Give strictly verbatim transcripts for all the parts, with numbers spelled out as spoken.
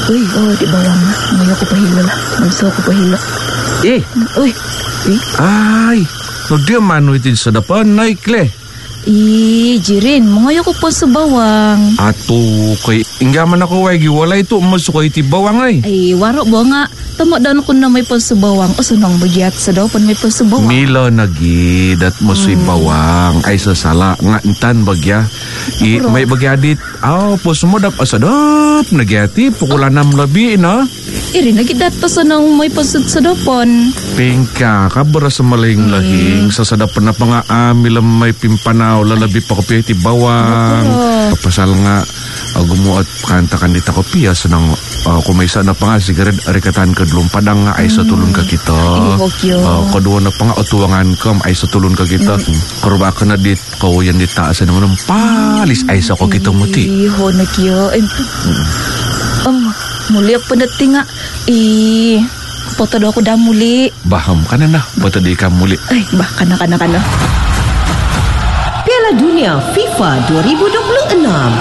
Uy, oh, di bawang na. Ngayon ko pahila lah. Mansa ko pahila. Eh. Uy. Eh. Ay. No dia manu itin sa dapan naik le. Eh, Jirin, mangayo ko pa sa bawang. Ato kay inggaman ako way giwala ito masuk iti bawang ay. Ay, waro ba nga. Tama dan ko na may pa sa bawang. O sunang bagyat sa daw pan may pa sa bawang. Milo nagi dat mosoy hmm. bawang ay sasala nga intan bagya. I may bagyadit. Aw, pos mo dap asadap nagyati pukulan nam labi na. Iri nagidat pa sunang may pasud sa dapan. Pingka kabara sa maling lahing hmm. sa sadapan na pa nga amilam may pimpanaw lalabi pa kopi iti bawang. Papasal nga uh, gumuot kantakan dita kopi ya senang uh, kumaysa na pa nga sigaret arikatan kadlong padang nga ay sa tulon ka kita. Uh, kadua na pa nga otuwangan kam ay sa tulon ka kita. Hmm. Karuba ka na dit kawayan dit taas na naman palis ay sa ko kita muti. Iho na kiyo. Um, muli apa nating nga. Eh, foto do ako dah muli. Baham ka na na. Foto di ka muli. Ay, bah, kana, kana, kana. Piala Dunia FIFA dua ribu dua puluh enam.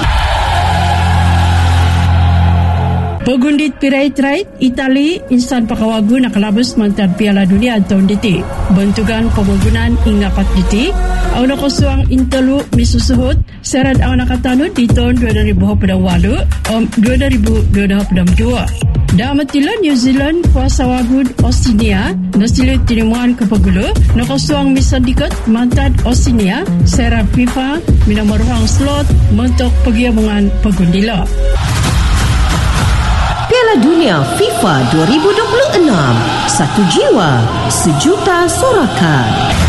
Pagundit pirait-rait, Itali, insan pakawagu nakalabas mantan Piala Dunia tahun diti. Bentukan pembangunan ingapat diti. Ang nakusuang intelu misusuhut, serad ang nakatanod di tahun dua ribu dua puluh um, dua ribu dua puluh dua. Damatila New Zealand kuasa wagun Australia nasilit tinimuan ke pagulo nakusuang misandikat mantan Australia serad FIFA minamaruang slot mentok pagiamungan pagundila. Piala Dunia FIFA dua ribu dua puluh enam. Satu jiwa, sejuta sorakan.